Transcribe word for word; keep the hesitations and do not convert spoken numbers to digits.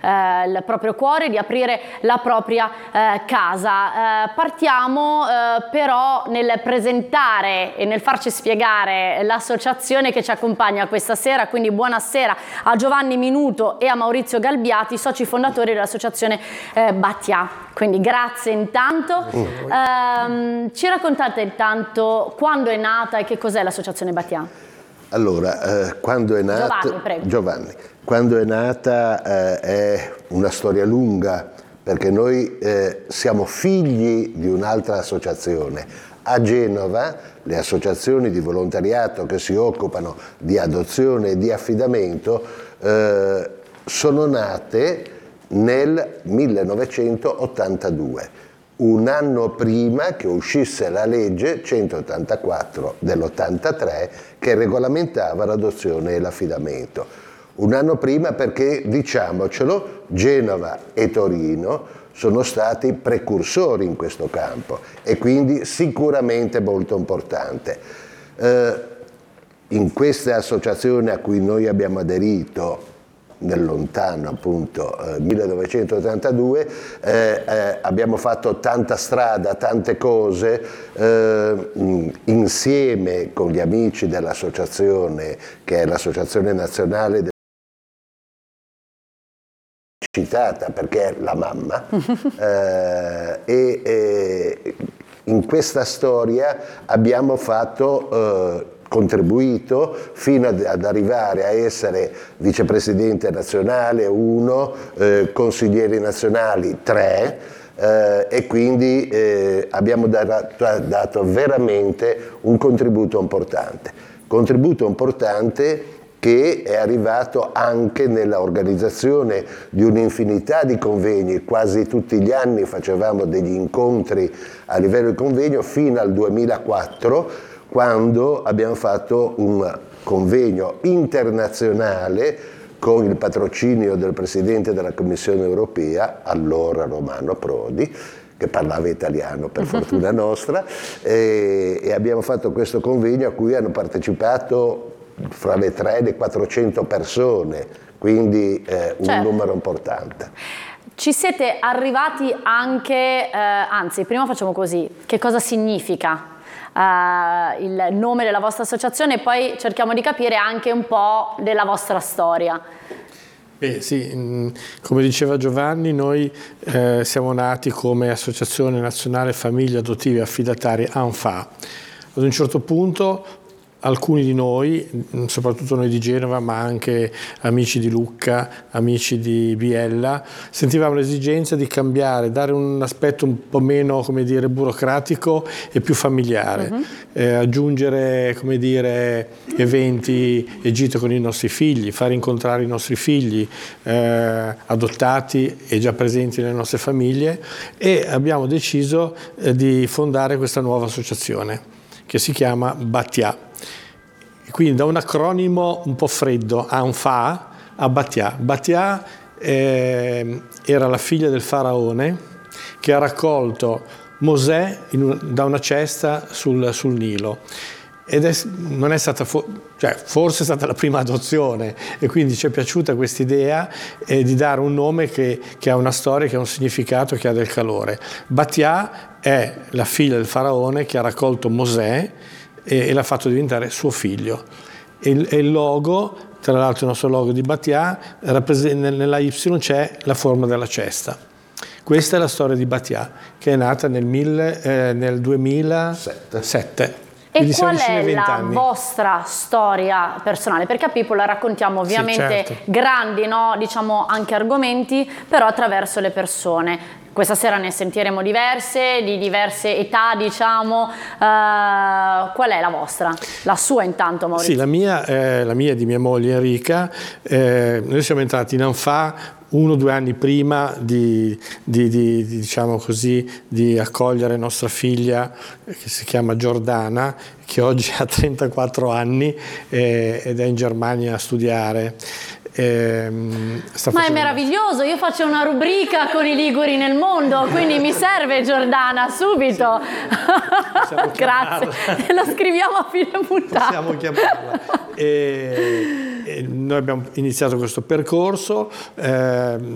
eh, il proprio cuore, di aprire la propria eh, casa. Eh, partiamo eh, però nel presentare e nel farci spiegare l'associazione che ci accompagna questa sera, quindi buonasera a Giovanni Minuto e a Maurizio Galbiati, soci fondatori dell'associazione eh, Battià. Quindi grazie intanto. Eh, ci raccontate intanto quando è nata e che cos'è l'associazione Battià? Allora, eh, quando è nata, Giovanni, prego. Giovanni, quando è nata eh, è una storia lunga, perché noi eh, siamo figli di un'altra associazione. A Genova le associazioni di volontariato che si occupano di adozione e di affidamento eh, sono nate nel millenovecentottantadue. Un anno prima che uscisse la legge centottantaquattro dell'ottantatré che regolamentava l'adozione e l'affidamento. Un anno prima perché, diciamocelo, Genova e Torino sono stati precursori in questo campo e quindi sicuramente molto importante. Eh, in queste associazioni a cui noi abbiamo aderito nel lontano appunto eh, millenovecentottantadue eh, eh, abbiamo fatto tanta strada, tante cose eh, insieme con gli amici dell'associazione che è l'Associazione Nazionale citata perché è la mamma eh, e, e in questa storia abbiamo fatto eh, contribuito fino ad, ad arrivare a essere vicepresidente nazionale uno, eh, consiglieri nazionali tre eh, e quindi eh, abbiamo dato, dato veramente un contributo importante. Contributo importante che è arrivato anche nella organizzazione di un'infinità di convegni, quasi tutti gli anni facevamo degli incontri a livello di convegno fino al duemilaquattro, quando abbiamo fatto un convegno internazionale con il patrocinio del Presidente della Commissione Europea, allora Romano Prodi, che parlava italiano per fortuna nostra, e, e abbiamo fatto questo convegno a cui hanno partecipato fra le tre e le quattrocento persone, quindi eh, un certo. numero importante. Ci siete arrivati anche, eh, anzi prima facciamo così, che cosa significa Uh, il nome della vostra associazione e poi cerchiamo di capire anche un po' della vostra storia. Beh, sì, come diceva Giovanni, noi eh, siamo nati come Associazione Nazionale Famiglie Adottive Affidatari ANFA. Ad un certo punto alcuni di noi, soprattutto noi di Genova, ma anche amici di Lucca, amici di Biella, sentivamo l'esigenza di cambiare, dare un aspetto un po' meno, come dire, burocratico e più familiare, uh-huh. eh, aggiungere, come dire, eventi e gite con i nostri figli, far incontrare i nostri figli eh, adottati e già presenti nelle nostre famiglie, e abbiamo deciso eh, di fondare questa nuova associazione che si chiama Battià. Quindi da un acronimo un po' freddo, ANFA, a Battià. Battià eh, era la figlia del faraone che ha raccolto Mosè in un, da una cesta sul, sul Nilo. Ed è, non è stata, fo cioè forse è stata la prima adozione, e quindi ci è piaciuta questa idea eh, di dare un nome che, che ha una storia, che ha un significato, che ha del calore. Battià è la figlia del faraone che ha raccolto Mosè e, e l'ha fatto diventare suo figlio. E il, e il logo, tra l'altro il nostro logo di Battià, nella Y c'è la forma della cesta. Questa è la storia di Battià, che è nata nel, mille, eh, nel duemilasette. E qual è la vostra storia personale? Perché a People la raccontiamo ovviamente sì, certo. grandi, no? Diciamo anche argomenti, però attraverso le persone. Questa sera ne sentiremo diverse, di diverse età, diciamo. Uh, qual è la vostra? La sua intanto, Maurizio. Sì, la mia, eh, la mia è di mia moglie Enrica. Eh, noi siamo entrati in ANFA uno o due anni prima di, di, di, di, diciamo così, di accogliere nostra figlia, che si chiama Giordana, che oggi ha trentaquattro anni eh, ed è in Germania a studiare. Eh, sta Ma è meraviglioso, io faccio una rubrica con i liguri nel mondo, quindi mi serve Giordana subito. Grazie, lo scriviamo a fine puntata. Possiamo chiamarla. E, e noi abbiamo iniziato questo percorso. Eh,